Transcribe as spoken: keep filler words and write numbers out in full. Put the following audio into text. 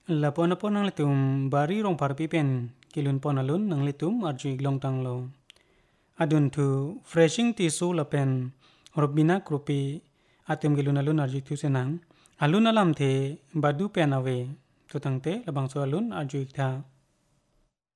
La pon pon nang litum bari rong par pipen kilun pon alun nang litum arju iglong tang lo. Adun tu freshing tisu la pen robina krupi atem gilun alun arju tu senang. Alun alam the badu pen awe tutang te labang so alun arju ikta.